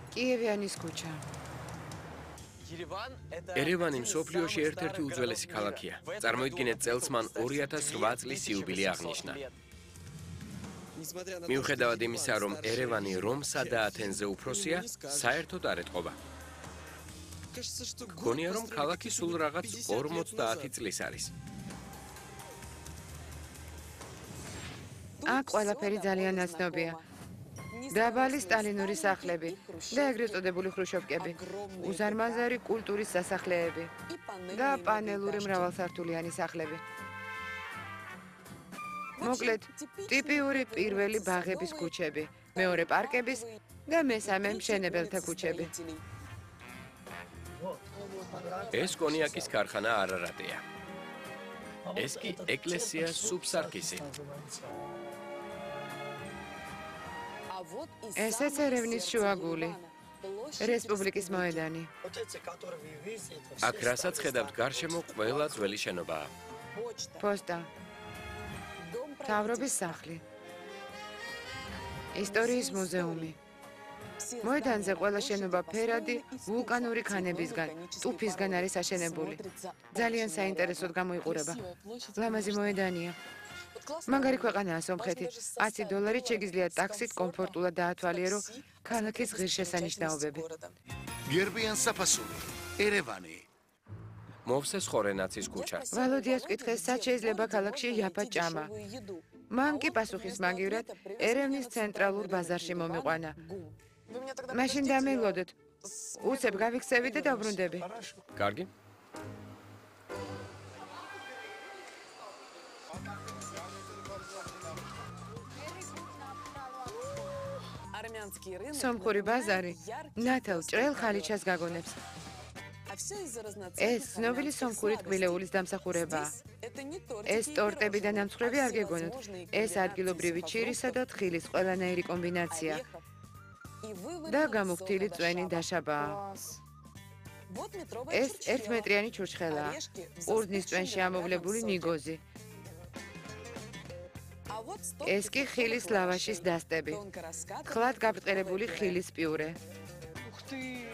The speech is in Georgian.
კიევიანის ქუჩა. ერევანი მსოფლიოში ერთ-ერთი უძველესი ქალაქია. წარმოიდგინეთ, წელს მან 2008 წლის იუბილე აღნიშნა. მიუხედავად იმისა, რომ ერევანი რომსა და ათენზე უფროსია, საერთოდ არ ეტყობა. გონია, რომ ქალაქი სულ რაღაც 50 წლის არის. აქ ყველაფერი ძალიან ნაცნობია. დაბალი სტალინური სახლები და ეგრეთ წოდებული ხრუშოვკები, უზარმაზარი კულტურის სასახლეები და პანელური მრავალსართულიანი სახლები. მოკლედ, ტიპიური პირველი ბაღების ქუჩები, მეორე პარკების და მესამე მშენებელთა ქუჩები. ეს კონიაკის ქარხანა არარატია. ეს კი ეკლესია სუბსარკისი. ესეც ერევნის შუაგული, რესპუბლიკის მოედანი. აქ რასაც ხედავთ გარშემო ყველა ძველი შენობაა. პოსტა, მთავრობის სახლი, ისტორიის მუზეუმი. მოედანზე ყველა შენობა ფერადი, ვულკანური ქანებისგან, ტუფისგან არის აშენებული. ძალიან საინტერესოდ გამოიყურება. ლამაზი მოედანია. მაგარი ქვეყანაა სომხეთი. $100 შეგიძლიათ ტაქსით კომფორტულად დაათვალიერო ქალაქის ღირსშესანიშნაობები. გერბიან საფასური, ერევანი. მოვსეს ხორენაცის ქუჩა. ვალოდიას ვკითხეს, სად შეიძლება ქალაქში იაფა ჭამა. მან კი პასუხის მაგივრად ერევნის ცენტრალურ ბაზარში მომიყვანა. მაშინ დამელოდეთ. უცებ გავიქცევი და დავბრუნდები. კარგი? სომხური ბაზარი ნათელ ჭრელ ხალიჩას გაგონებს. ეს ცნობილი სომხური ტკბილეულის დამსახურებაა. ეს ტორტები და ნამცხრები არ გეგონოთ. ეს ადგილობრივი ჩირისა და თხილის ყველანაირი კომბინაცია. და გამუხტილი წვენი დაშაბაა. ეს 1 მეტრიანი ჩურჩხელაა. ყურძნის წვენში ამოვლებული ნიგოზი. ეს კი ხილის ლავაშის დასტები. თხლად გაბრტყელებული ხილის პიურე.